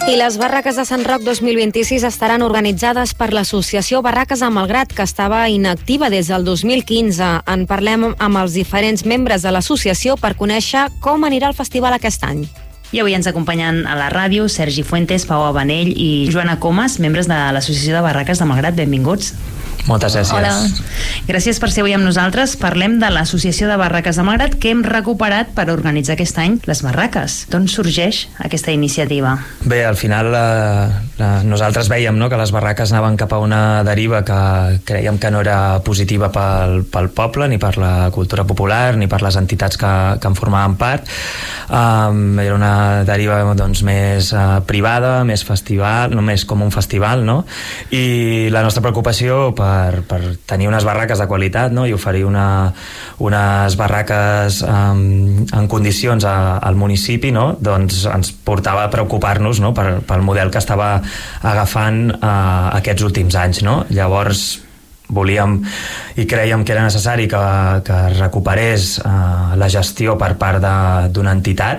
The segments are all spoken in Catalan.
I les barraques de Sant Roc 2026 estaran organitzades per l'associació Barraques de Malgrat, que estava inactiva des del 2015. En parlem amb els diferents membres de l'associació per conèixer com anirà el festival aquest any. I avui ens acompanyen a la ràdio Sergi Fuentes, Pau Abanell i Joana Comas, membres de l'Associació de Barraques de Malgrat. Benvinguts. Moltes gràcies. Hola. Gràcies per ser avui amb nosaltres. Parlem de l'Associació de Barraques de Malgrat, que hem recuperat per organitzar aquest any les barraques. D'on sorgeix aquesta iniciativa? Bé, al final nosaltres veiem, no, que les barraques anaven cap a una deriva que creiem que no era positiva pel poble, ni per la cultura popular, ni per les entitats que en formaven part. Era una deriva doncs, més privada, més festival, només com un festival, no? I la nostra preocupació per tenir unes barraques de qualitat, no? I oferir unes barraques en condicions al municipi, no? Doncs ens portava a preocupar-nos, no? pel model que estava agafant aquests últims anys, no? Llavors volíem i crèiem que era necessari que recuperés la gestió per part d'una entitat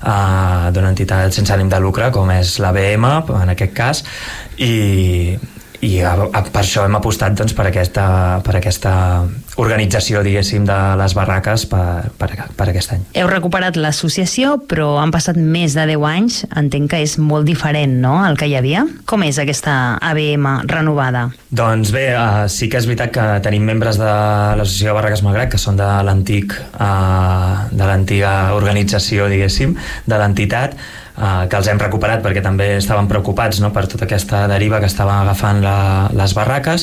sense ànim de lucre, com és l'ABM en aquest cas, i per això hem apostat doncs, per aquesta organització, diguéssim, de les barraques per aquest any. Heu recuperat l'associació, però han passat més de 10 anys. Entenc que és molt diferent, no?, el que hi havia. Com és aquesta ABM renovada? Doncs bé, sí que és veritat que tenim membres de l'Associació de Barraques Malgrat que són de l'antiga organització, diguéssim, de l'entitat, que els hem recuperat perquè també estaven preocupats, no?, per tota aquesta deriva que estaven agafant les barraques,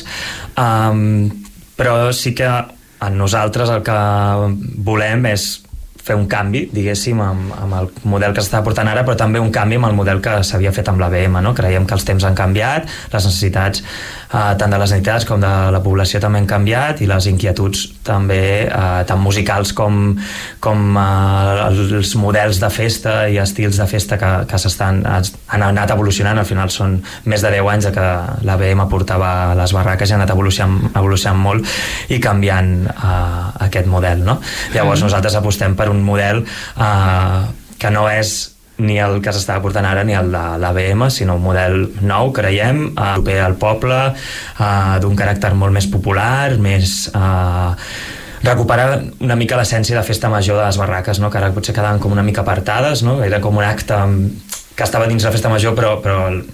però sí que a nosaltres el que volem és fer un canvi, diguéssim, amb el model que s'està portant ara, però també un canvi amb el model que s'havia fet amb l'ABM, no? Creiem que els temps han canviat, les necessitats tant de les entitats com de la població també han canviat, i les inquietuds també, tant musicals com els models de festa i estils de festa que han anat evolucionant. Al final són més de 10 anys que l'ABM portava les barraques i ha anat evolucionant molt i canviant aquest model, no? Llavors nosaltres apostem per un model que no és ni el que s'està portant ara ni el de l'ABM, sinó un model nou, creiem, proper al poble, d'un caràcter molt més popular, més recuperar una mica l'essència de festa major de les barraques, no? Que ara potser quedaven com una mica apartades, no? Era com un acte que estava dins la festa major, però